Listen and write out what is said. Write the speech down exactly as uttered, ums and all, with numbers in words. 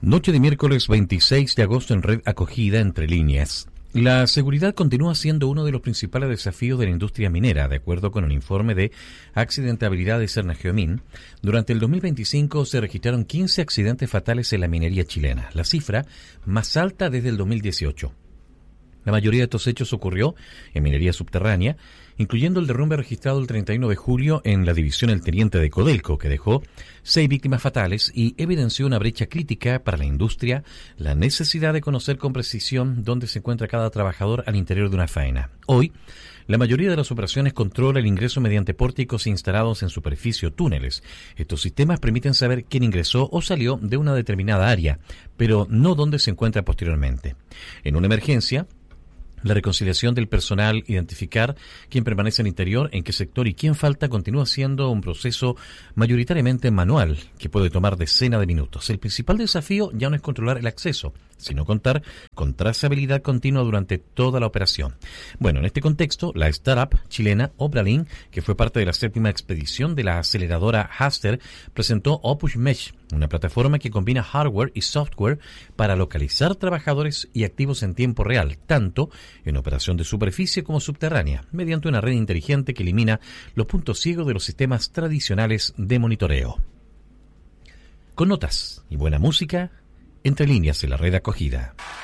Noche de miércoles veintiséis de agosto en Red Acogida Entre Líneas. La seguridad continúa siendo uno de los principales desafíos de la industria minera, de acuerdo con un informe de accidentabilidad de Cernageomin. Durante el dos mil veinticinco se registraron quince accidentes fatales en la minería chilena, la cifra más alta desde el dos mil dieciocho. La mayoría de estos hechos ocurrió en minería subterránea, incluyendo el derrumbe registrado el treinta y uno de julio en la división El Teniente de Codelco, que dejó seis víctimas fatales y evidenció una brecha crítica para la industria, la necesidad de conocer con precisión dónde se encuentra cada trabajador al interior de una faena. Hoy, la mayoría de las operaciones controla el ingreso mediante pórticos instalados en superficie o túneles. Estos sistemas permiten saber quién ingresó o salió de una determinada área, pero no dónde se encuentra posteriormente. En una emergencia, la reconciliación del personal, identificar quién permanece al interior, en qué sector y quién falta, continúa siendo un proceso mayoritariamente manual que puede tomar decenas de minutos. El principal desafío ya no es controlar el acceso, sino contar con trazabilidad continua durante toda la operación. Bueno, en este contexto, la startup chilena Obralink, que fue parte de la séptima expedición de la aceleradora Haster, presentó Opus Mesh, una plataforma que combina hardware y software para localizar trabajadores y activos en tiempo real, tanto en operación de superficie como subterránea, mediante una red inteligente que elimina los puntos ciegos de los sistemas tradicionales de monitoreo. Con notas y buena música, Entre Líneas en la Red Acogida.